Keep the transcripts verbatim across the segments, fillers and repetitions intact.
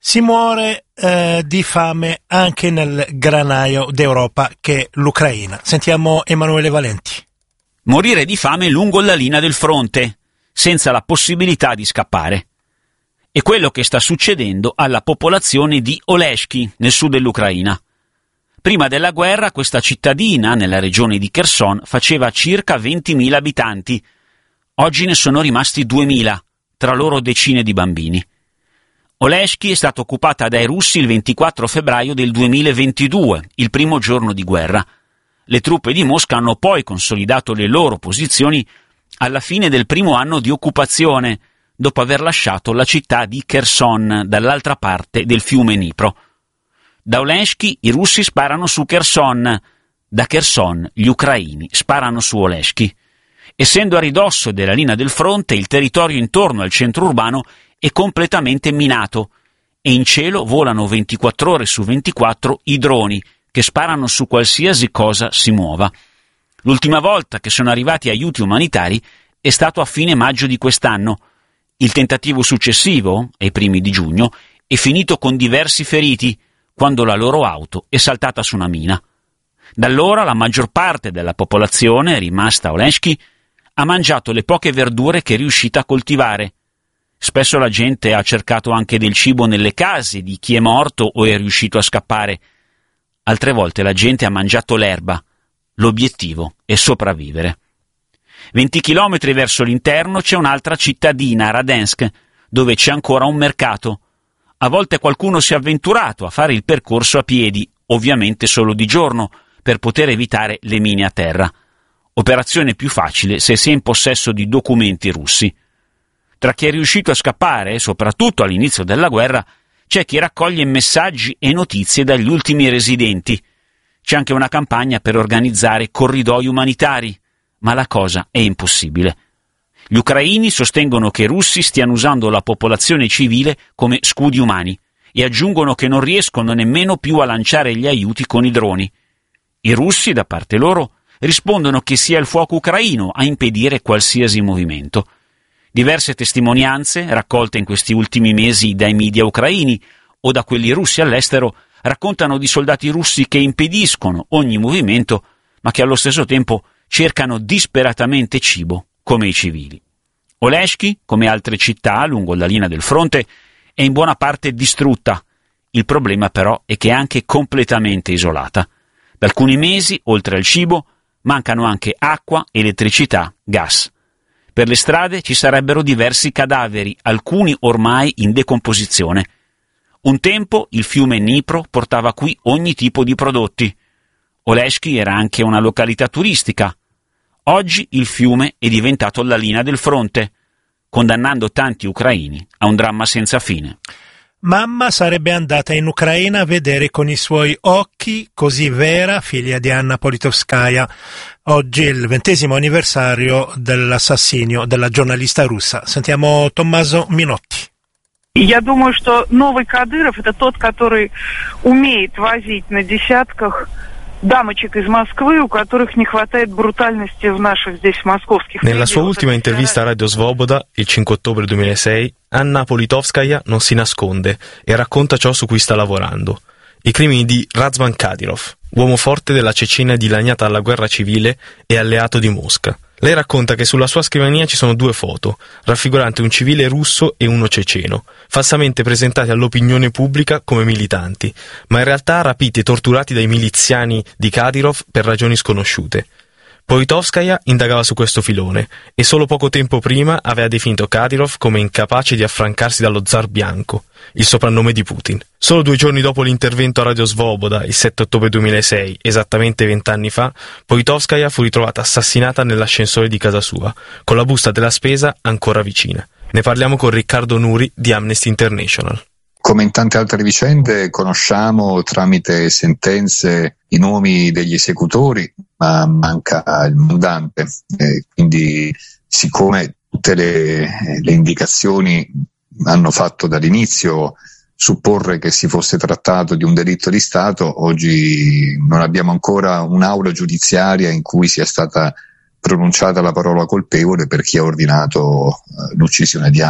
Si muore eh, di fame anche nel granaio d'Europa che è l'Ucraina. Sentiamo Emanuele Valenti. Morire di fame lungo la linea del fronte, senza la possibilità di scappare. È quello che sta succedendo alla popolazione di Oleshky, nel sud dell'Ucraina. Prima della guerra questa cittadina, nella regione di Kherson, faceva circa ventimila abitanti. Oggi ne sono rimasti duemila, tra loro decine di bambini. Oleshky è stata occupata dai russi il ventiquattro febbraio del duemilaventidue, il primo giorno di guerra. Le truppe di Mosca hanno poi consolidato le loro posizioni alla fine del primo anno di occupazione, dopo aver lasciato la città di Kherson dall'altra parte del fiume Dnipro. Da Oleshky i russi sparano su Kherson, da Kherson gli ucraini sparano su Oleshky. Essendo a ridosso della linea del fronte, il territorio intorno al centro urbano è completamente minato e in cielo volano ventiquattro ore su ventiquattro i droni che sparano su qualsiasi cosa si muova. L'ultima volta che sono arrivati aiuti umanitari è stato a fine maggio di quest'anno. Il tentativo successivo, ai primi di giugno, è finito con diversi feriti quando la loro auto è saltata su una mina. Da allora la maggior parte della popolazione rimasta a Oleshky ha mangiato le poche verdure che è riuscita a coltivare. Spesso la gente ha cercato anche del cibo nelle case di chi è morto o è riuscito a scappare. Altre volte la gente ha mangiato l'erba. L'obiettivo è sopravvivere. venti chilometri verso l'interno c'è un'altra cittadina, Radensk, dove c'è ancora un mercato. A volte qualcuno si è avventurato a fare il percorso a piedi, ovviamente solo di giorno, per poter evitare le mine a terra. Operazione più facile se si è in possesso di documenti russi. Tra chi è riuscito a scappare, soprattutto all'inizio della guerra, c'è chi raccoglie messaggi e notizie dagli ultimi residenti. C'è anche una campagna per organizzare corridoi umanitari, ma la cosa è impossibile. Gli ucraini sostengono che i russi stiano usando la popolazione civile come scudi umani e aggiungono che non riescono nemmeno più a lanciare gli aiuti con i droni. I russi, da parte loro, rispondono che sia il fuoco ucraino a impedire qualsiasi movimento. Diverse testimonianze, raccolte in questi ultimi mesi dai media ucraini o da quelli russi all'estero, raccontano di soldati russi che impediscono ogni movimento, ma che allo stesso tempo cercano disperatamente cibo, come i civili. Oleshky, come altre città lungo la linea del fronte, è in buona parte distrutta. Il problema però è che è anche completamente isolata. Da alcuni mesi, oltre al cibo, mancano anche acqua, elettricità, gas. Per le strade ci sarebbero diversi cadaveri, alcuni ormai in decomposizione. Un tempo il fiume Dnipro portava qui ogni tipo di prodotti. Oleshky era anche una località turistica. Oggi il fiume è diventato la linea del fronte, condannando tanti ucraini a un dramma senza fine. Mamma sarebbe andata in Ucraina a vedere con i suoi occhi, così Vera, figlia di Anna Politkovskaya. Oggi è il ventesimo anniversario dell'assassinio della giornalista russa. Sentiamo Tommaso Minotti. Я думаю, что новый Кадыров – это тот, который умеет возить на десятках дамочек из Москвы, у которых не хватает брутальности в наших здесь московских. Nella sua ultima intervista a Radio Svoboda, il cinque ottobre duemilasei, Anna Politkovskaya non si nasconde e racconta ciò su cui sta lavorando. I crimini di Razvan Kadyrov, uomo forte della Cecenia dilaniata alla guerra civile e alleato di Mosca. Lei racconta che sulla sua scrivania ci sono due foto, raffiguranti un civile russo e uno ceceno, falsamente presentati all'opinione pubblica come militanti, ma in realtà rapiti e torturati dai miliziani di Kadyrov per ragioni sconosciute. Politkovskaya indagava su questo filone e solo poco tempo prima aveva definito Kadyrov come incapace di affrancarsi dallo zar bianco, il soprannome di Putin. Solo due giorni dopo l'intervento a Radio Svoboda, il sette ottobre duemilasei, esattamente vent'anni fa, Politkovskaya fu ritrovata assassinata nell'ascensore di casa sua, con la busta della spesa ancora vicina. Ne parliamo con Riccardo Nuri di Amnesty International. Come in tante altre vicende conosciamo tramite sentenze i nomi degli esecutori, ma manca il mandante, eh, quindi siccome tutte le, le indicazioni hanno fatto dall'inizio supporre che si fosse trattato di un delitto di Stato, oggi non abbiamo ancora un'aula giudiziaria in cui sia stata pronunciata la parola colpevole per chi ha ordinato eh, l'uccisione di Anna.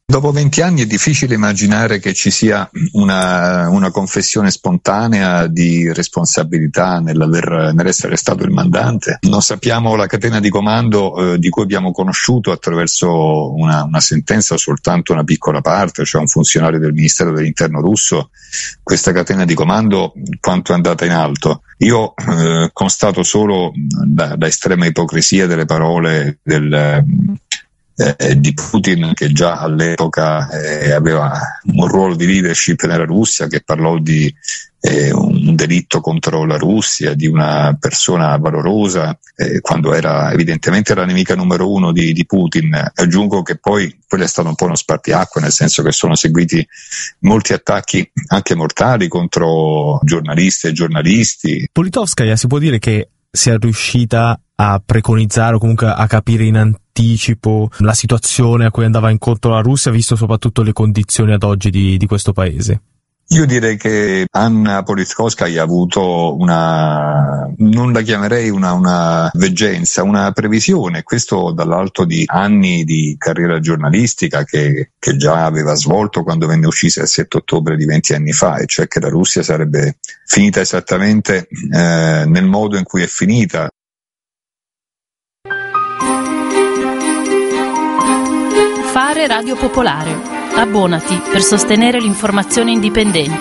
Dopo venti anni è difficile immaginare che ci sia una, una confessione spontanea di responsabilità nell'aver, nell'essere stato il mandante. Non sappiamo la catena di comando eh, di cui abbiamo conosciuto attraverso una, una sentenza soltanto una piccola parte, cioè un funzionario del Ministero dell'Interno russo. Questa catena di comando quanto è andata in alto. Io eh, constato solo da, da estrema ipocrisia delle parole del Eh, di Putin, che già all'epoca eh, aveva un ruolo di leadership nella Russia, che parlò di eh, un delitto contro la Russia, di una persona valorosa, eh, quando era evidentemente la nemica numero uno di, di Putin. Aggiungo che poi quello è stato un po' uno spartiacque, nel senso che sono seguiti molti attacchi anche mortali contro giornalisti e giornalisti. Politkovskaja si può dire che sia riuscita a preconizzare o comunque a capire in anticipo la situazione a cui andava incontro la Russia, visto soprattutto le condizioni ad oggi di, di questo paese? Io direi che Anna Politkovskaja ha avuto una, non la chiamerei una, una veggenza, una previsione, questo dall'alto di anni di carriera giornalistica che, che già aveva svolto quando venne uccisa il sette ottobre di venti anni fa, e cioè che la Russia sarebbe finita esattamente eh, nel modo in cui è finita. Fare Radio Popolare. Abbonati per sostenere l'informazione indipendente.